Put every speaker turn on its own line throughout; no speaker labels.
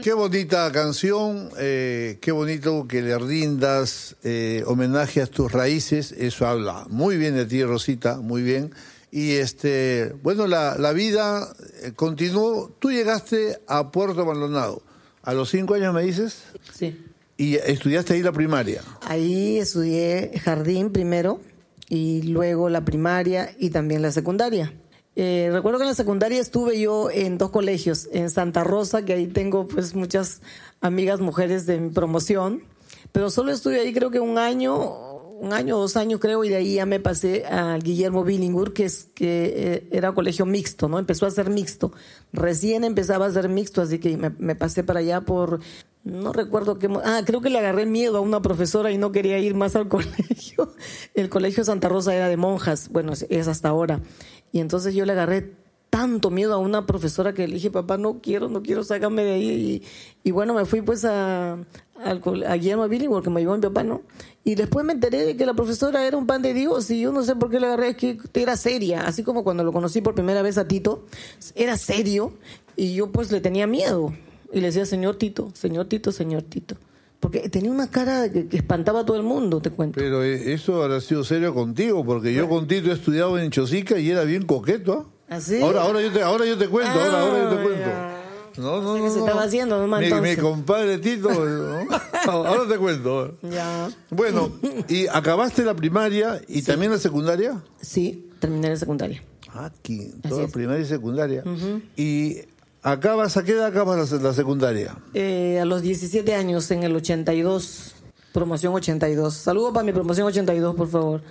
Qué bonita canción, qué bonito que le rindas homenaje a tus raíces, eso habla muy bien de ti, Rosita, muy bien. Y bueno, la vida continuó, tú llegaste a Puerto Maldonado, a los 5 años me dices.
Sí.
Y estudiaste ahí la primaria.
Ahí estudié jardín primero y luego la primaria y también la secundaria. Recuerdo que en la secundaria estuve yo en 2 colegios, en Santa Rosa, que ahí tengo pues muchas amigas mujeres de mi promoción, pero solo estuve ahí creo que un año o 2 años creo, y de ahí ya me pasé al Guillermo Billingur, que era colegio mixto, ¿no? Empezó a ser mixto, recién empezaba a ser mixto, así que me pasé para allá por... No recuerdo qué... creo que le agarré miedo a una profesora y no quería ir más al colegio. El colegio Santa Rosa era de monjas, bueno, es hasta ahora. Y entonces yo le agarré tanto miedo a una profesora que le dije, papá, no quiero, sácame de ahí. Y bueno, me fui pues a Guillermo Billingur, que me llevó mi papá, ¿no? Y después me enteré de que la profesora era un pan de Dios y yo no sé por qué le agarré, es que era seria. Así como cuando lo conocí por primera vez a Tito, era serio y yo pues le tenía miedo. Y le decía, señor Tito, señor Tito, señor Tito. Porque tenía una cara que espantaba a todo el mundo, te cuento.
Pero eso habrá sido serio contigo, porque yo con Tito he estudiado en Chosica y era bien coqueto.
¿Ah, sí?
Ahora yo te cuento, ahora yo te cuento.
No, se estaba haciendo, ¿no?
Mi compadre Tito, ¿no? Ahora te cuento.
Ya.
Bueno, ¿y acabaste la primaria y también la secundaria?
Sí, terminé la secundaria.
Aquí, toda primaria y secundaria. Y... ¿a qué edad acabas la secundaria?
A los 17 años, en el 82, promoción 82. Saludos para mi promoción 82, por favor.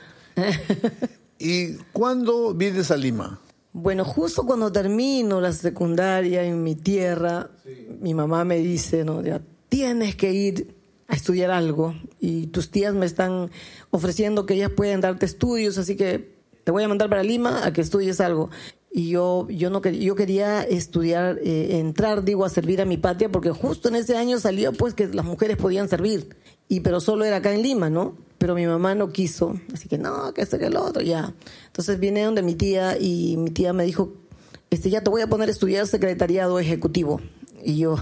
¿Y cuándo vienes a Lima?
Bueno, justo cuando termino la secundaria en mi tierra, mi mamá me dice, ¿no? Ya tienes que ir a estudiar algo y tus tías me están ofreciendo que ellas pueden darte estudios, así que te voy a mandar para Lima a que estudies algo. Y yo quería estudiar, entrar, a servir a mi patria, porque justo en ese año salió pues que las mujeres podían servir, pero solo era acá en Lima, ¿no? Pero mi mamá no quiso, así que no, que esto, que lo otro, ya. Entonces vine donde mi tía y mi tía me dijo, ya te voy a poner a estudiar secretariado ejecutivo. Y yo,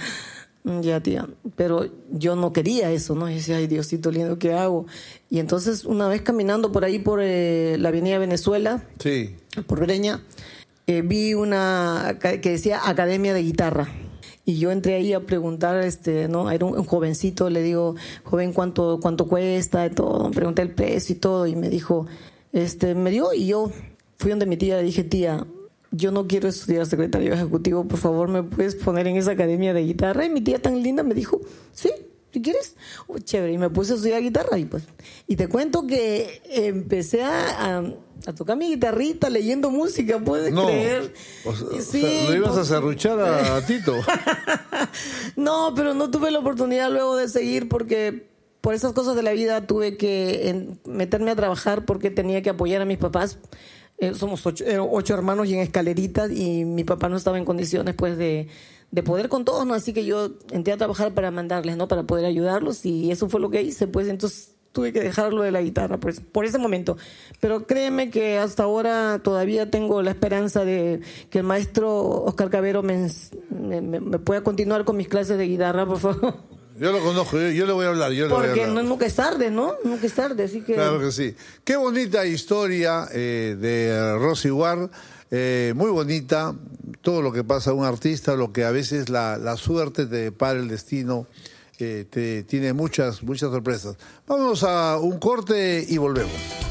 ya tía, pero yo no quería eso, ¿no? Y decía, ay Diosito lindo, ¿qué hago? Y entonces una vez caminando por ahí por la avenida Venezuela,
sí,
por Breña, vi una que decía Academia de Guitarra. Y yo entré ahí a preguntar, ¿no? Era un jovencito, le digo, joven, ¿cuánto cuesta? Y todo, pregunté el precio y todo, y me dijo, me dio, y yo fui donde mi tía, le dije, tía, yo no quiero estudiar secretario ejecutivo, por favor, ¿me puedes poner en esa academia de guitarra? Y mi tía tan linda me dijo, sí, si quieres, chévere, y me puse a estudiar guitarra, y te cuento que empecé a tocar mi guitarrita leyendo música, ¿puedes creer?
Sí, ¿lo ibas a serruchar a Tito?
No, pero no tuve la oportunidad luego de seguir porque por esas cosas de la vida tuve que meterme a trabajar porque tenía que apoyar a mis papás. Somos 8 hermanos y en escaleritas, y mi papá no estaba en condiciones pues de poder con todos, ¿no? Así que yo entré a trabajar para mandarles, ¿no? Para poder ayudarlos, y eso fue lo que hice, pues entonces tuve que dejarlo de la guitarra pues, por ese momento. Pero créeme que hasta ahora todavía tengo la esperanza de que el maestro Oscar Cabero me pueda continuar con mis clases de guitarra, por favor.
Yo lo conozco, yo le voy a hablar.
Porque nunca es tarde, ¿no? Nunca es tarde, así que...
Claro que sí. Qué bonita historia de Rosy Ward, muy bonita, todo lo que pasa a un artista, lo que a veces la suerte te depara, el destino, tiene muchas sorpresas. Vamos a un corte y volvemos.